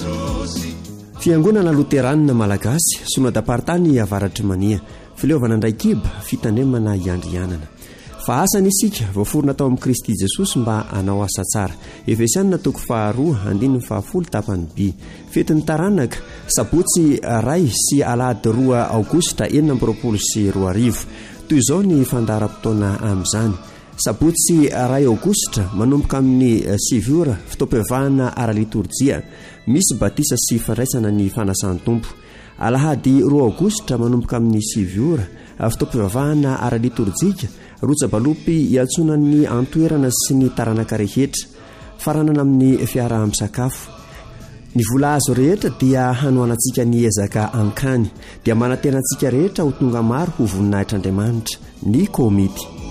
fiangonana loteranina malagasy sonadapartany avaratry mania fileovana indray kiba fitandremana iandrianana fa asany isika voaforona tao amin'i Kristy Jesosy mba anao asa tsara. Efesianina 2:10 tapany B. Fetin'ny taranaka sabotsy 2 sy alahady 2 aogositra 2024 toy izao ny fandaharam-potoana amin'izany. Sabotsy 2 aogositra manomboka amin'ny 7 ora fitaom-pivahana ara-liturjia misy batisa sy fandraisana ny fanasan'ny tompo. Alahady 2 aogositra manomboka amin'ny 7 ora fitaom-pivavahana ara-liturjika roja-balopy iantsonan'ny antoerana sy ny taranaka rehetra faranana amin'ny fiaraha-misakafo. Ny vola azo rehetra dia hanoanantsika ny ezaka ankany dia manantena antsika rehetra ho tonga maro ho voninahitran'Andriamanitra ny komity.